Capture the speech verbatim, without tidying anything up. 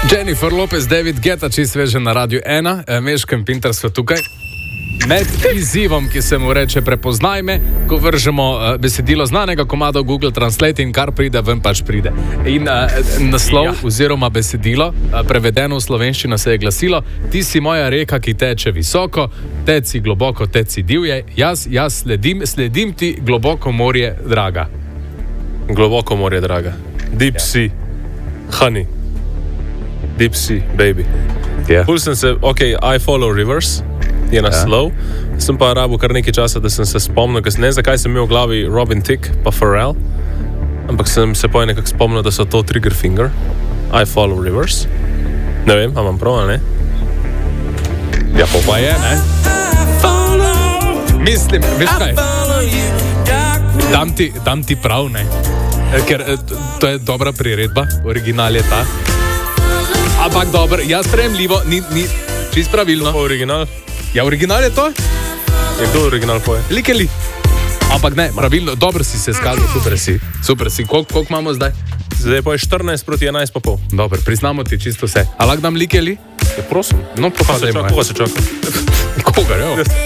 Jennifer Lopez, David Guetta, čisto sveže na Radiu ena, Meškem Pinter sva tukaj. Med izzivom, ki se mu reče prepoznaj me, ko vržemo uh, besedilo znanega komada v Google Translate in kar pride, ven pač pride. In uh, naslov ja. oziroma besedilo, uh, prevedeno v slovenščino se je glasilo: ti si moja reka, ki teče visoko, teci globoko, teci divje, jaz, jaz sledim, sledim ti globoko morje, draga. Globoko morje, draga. Deep ja. sea, honey. Deep sea, baby. Yeah. Pul sem se, ok, I follow rivers, je naslov. Yeah. Sem pa rabil kar nekaj časa, da sem se spomnil, ker ne vem, zakaj sem imel v glavi Robin Thicke pa Pharrell, ampak sem se pa nekako spomnil, da so to Trigger Finger. I follow rivers. Ne vem, a imam prav, ne? Ja, pa pa je, ne? Mislim, veš kaj? Dam ti, dam ti prav, ne? Ker to je dobra priredba, original je ta. Ampak dobro, ja, sprejemljivo, ni, ni čist pravilno. To je original? Ja, original je to? Je kdo original poje? Likeli. Ampak ne, pravilno, dobro si se skazal, super si. Super si, koliko, koliko imamo zdaj? Zdaj pa je štirinajst proti enajst pa pol. Dobro, priznamo ti čisto vse. A lahko dam likeli? Ja, prosim. No, pa pa se čaka, koga se čaka? Koga, jo?